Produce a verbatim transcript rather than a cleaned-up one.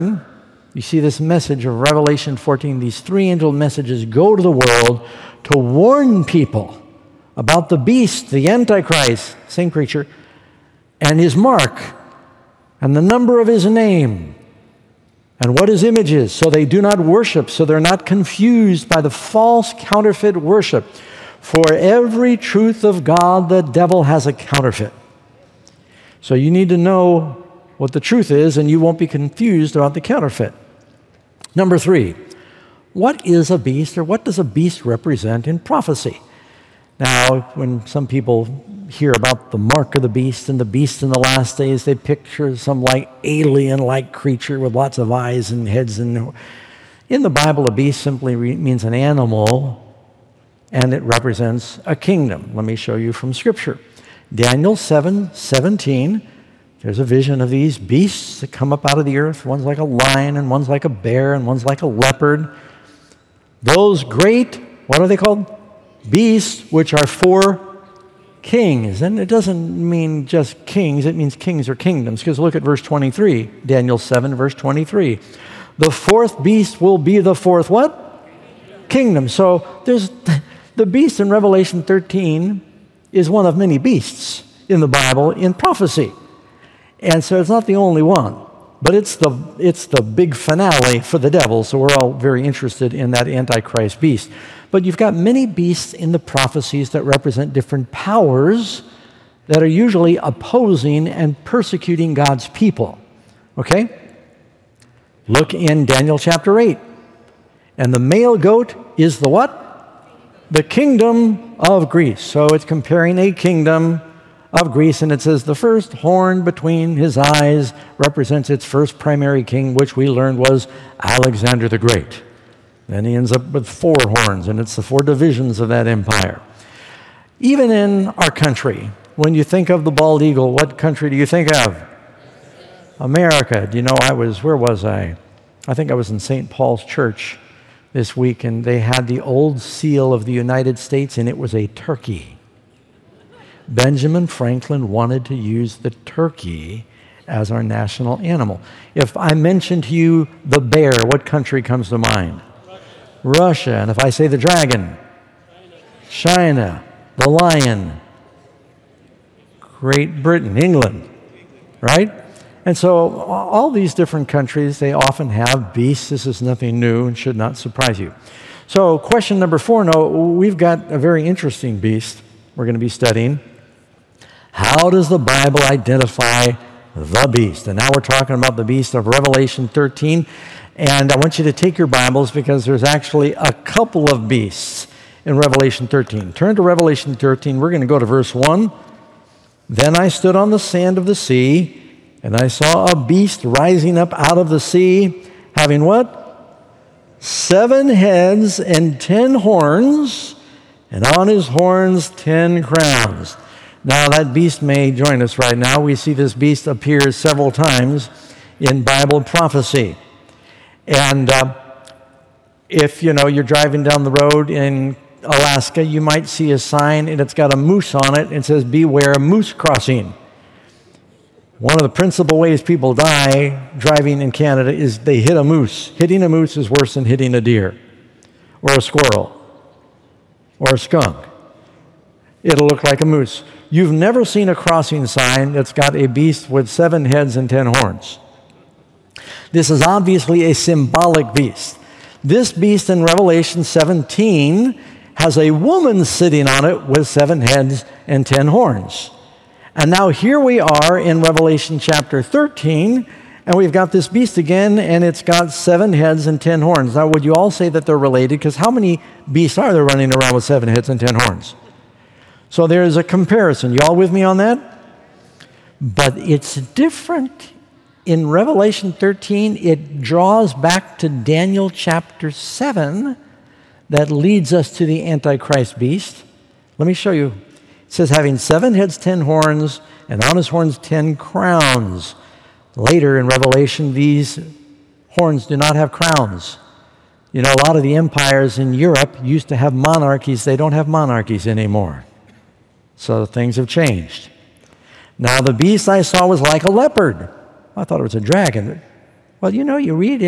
You see this message of Revelation fourteen, these three angel messages go to the world to warn people about the beast, the Antichrist, same creature, and his mark, and the number of his name, and what his image is, so they do not worship, so they're not confused by the false counterfeit worship. For every truth of God, the devil has a counterfeit. So you need to know what the truth is, and you won't be confused about the counterfeit. Number three, what is a beast, or what does a beast represent in prophecy? Now, when some people hear about the mark of the beast and the beast in the last days, they picture some like alien-like creature with lots of eyes and heads. And in the Bible, a beast simply re- means an animal, and it represents a kingdom. Let me show you from Scripture. Daniel seven seventeen. There's a vision of these beasts that come up out of the earth. One's like a lion, and one's like a bear, and one's like a leopard. Those great, what are they called? Beasts, which are four kings. And it doesn't mean just kings, it means kings or kingdoms. Because look at verse twenty-three, Daniel seven, verse twenty-three. The fourth beast will be the fourth what? Kingdom. So there's the beast in Revelation thirteen is one of many beasts in the Bible in prophecy. And so it's not the only one, but it's the it's the big finale for the devil, so we're all very interested in that Antichrist beast. But you've got many beasts in the prophecies that represent different powers that are usually opposing and persecuting God's people. Okay? Look in Daniel chapter eight. And the male goat is the what? The kingdom of Greece. So it's comparing a kingdom of Greece, and it says the first horn between his eyes represents its first primary king, which we learned was Alexander the Great. Then he ends up with four horns, and it's the four divisions of that empire. Even in our country, when you think of the bald eagle, what country do you think of? America. Do you know, I was, where was I? I think I was in Saint Paul's Church this week, and they had the old seal of the United States, and it was a turkey. Benjamin Franklin wanted to use the turkey as our national animal. If I mention to you the bear, what country comes to mind? Russia. Russia. And if I say the dragon? China. China. The lion? Great Britain. England. Right? And so all these different countries, they often have beasts. This is nothing new and should not surprise you. So question number four, no, we've got a very interesting beast we're going to be studying. How does the Bible identify the beast? And now we're talking about the beast of Revelation thirteen. And I want you to take your Bibles because there's actually a couple of beasts in Revelation thirteen. Turn to Revelation thirteen. We're going to go to verse one. Then I stood on the sand of the sea, and I saw a beast rising up out of the sea, having what? Seven heads and ten horns, and on his horns ten crowns. Now that beast may join us right now. We see this beast appear several times in Bible prophecy. And uh, if, you know, you're driving down the road in Alaska, you might see a sign, and it's got a moose on it. It says, "Beware moose crossing." One of the principal ways people die driving in Canada is they hit a moose. Hitting a moose is worse than hitting a deer or a squirrel or a skunk. It'll look like a moose. You've never seen a crossing sign that's got a beast with seven heads and ten horns. This is obviously a symbolic beast. This beast in Revelation seventeen has a woman sitting on it with seven heads and ten horns. And now here we are in Revelation chapter thirteen, and we've got this beast again, and it's got seven heads and ten horns. Now, would you all say that they're related? Because how many beasts are there running around with seven heads and ten horns? So there's a comparison. You all with me on that? But it's different. In Revelation thirteen, it draws back to Daniel chapter seven that leads us to the Antichrist beast. Let me show you. It says, having seven heads, ten horns, and on his horns ten crowns. Later in Revelation, these horns do not have crowns. You know, a lot of the empires in Europe used to have monarchies. They don't have monarchies anymore. So things have changed. Now the beast I saw was like a leopard. I thought it was a dragon. Well, you know, you read